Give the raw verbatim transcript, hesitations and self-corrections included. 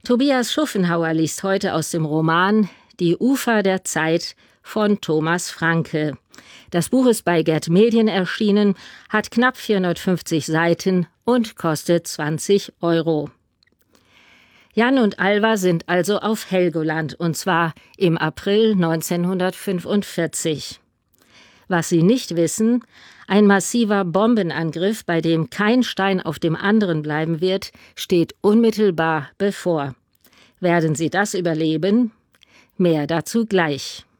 Tobias Schuffenhauer liest heute aus dem Roman »Die Ufer der Zeit« von Thomas Francke. Das Buch ist bei Gerd Medien erschienen, hat knapp vierhundertfünfzig Seiten und kostet zwanzig Euro. Jan und Alva sind also auf Helgoland, und zwar im April neunzehnhundertfünfundvierzig. Was sie nicht wissen: Ein massiver Bombenangriff, bei dem kein Stein auf dem anderen bleiben wird, steht unmittelbar bevor. Werden sie das überleben? Mehr dazu gleich.